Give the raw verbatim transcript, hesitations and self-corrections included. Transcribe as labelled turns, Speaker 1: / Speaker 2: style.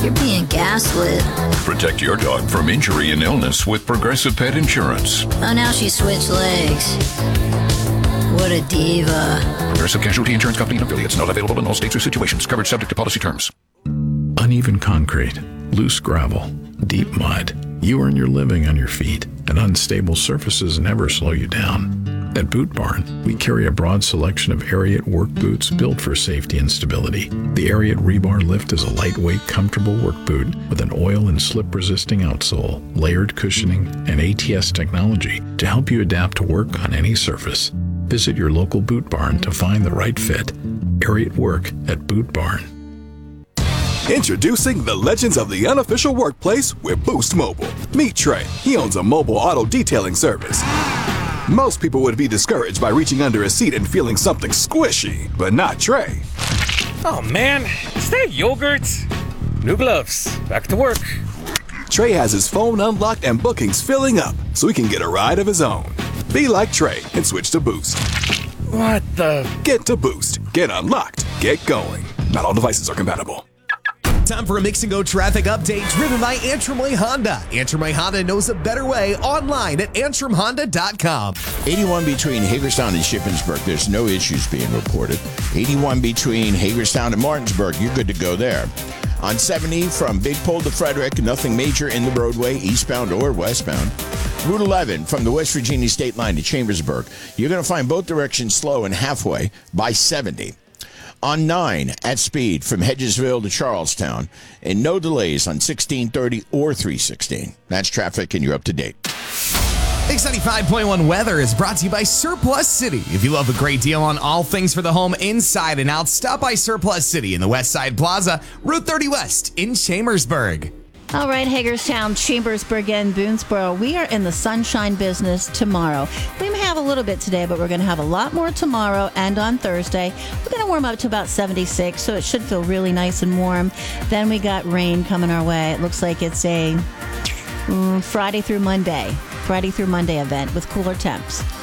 Speaker 1: You're being gaslit.
Speaker 2: Protect your dog from injury and illness with Progressive Pet Insurance.
Speaker 1: Oh, now she switched legs. What a diva.
Speaker 2: Progressive Casualty Insurance Company and affiliates. Not available in all states or situations. Coverage subject to policy terms.
Speaker 3: Uneven concrete, loose gravel, deep mud. You earn your living on your feet, and unstable surfaces never slow you down. At Boot Barn, we carry a broad selection of Ariat work boots built for safety and stability. The Ariat Rebar Lift is a lightweight, comfortable work boot with an oil and slip-resisting outsole, layered cushioning, and A T S technology to help you adapt to work on any surface. Visit your local Boot Barn to find the right fit. Ariat Work at Boot Barn.
Speaker 4: Introducing the legends of the unofficial workplace with Boost Mobile. Meet Trey. He owns a mobile auto detailing service. Most people would be discouraged by reaching under a seat and feeling something squishy, but not Trey.
Speaker 5: Oh man, is that yogurt? New gloves, back to work.
Speaker 4: Trey has his phone unlocked and bookings filling up, so he can get a ride of his own. Be like Trey and switch to Boost.
Speaker 5: What the?
Speaker 4: Get to Boost. Get unlocked. Get going. Not all devices are compatible.
Speaker 6: Time for a Mix and Go traffic update driven by Antrim Way Honda. Antrim Way Honda knows a better way online at antrim honda dot com.
Speaker 7: eighty-one between Hagerstown and Shippensburg, there's no issues being reported. eighty-one between Hagerstown and Martinsburg, you're good to go there. On seventy from Big Pole to Frederick, nothing major in the roadway, eastbound or westbound. Route eleven from the West Virginia state line to Chambersburg, you're going to find both directions slow and halfway by seventy. On nine at speed from Hedgesville to Charlestown, and no delays on sixteen thirty or three sixteen. That's traffic, and you're up to date.
Speaker 6: X ninety-five point one weather is brought to you by Surplus City. If you love a great deal on all things for the home inside and out, stop by Surplus City in the West Side Plaza, Route thirty West in Chambersburg.
Speaker 8: All right, Hagerstown, Chambersburg, and Boonesboro. We are in the sunshine business tomorrow. We may have a little bit today, but we're going to have a lot more tomorrow and on Thursday. We're going to warm up to about seventy-six, so it should feel really nice and warm. Then we got rain coming our way. It looks like it's a mm, Friday through Monday. Friday through Monday event with cooler temps.